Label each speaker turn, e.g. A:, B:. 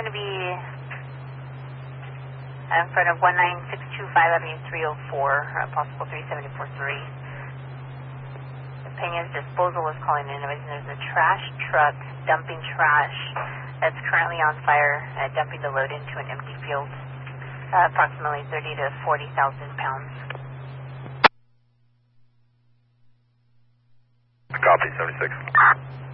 A: to be in front of 19625 Avenue 304, possible 374-3. The Pena's disposal is calling in. There's a trash truck dumping trash that's currently on fire, dumping the load into an empty field, approximately 30 to 40,000 pounds.
B: Copy, 76.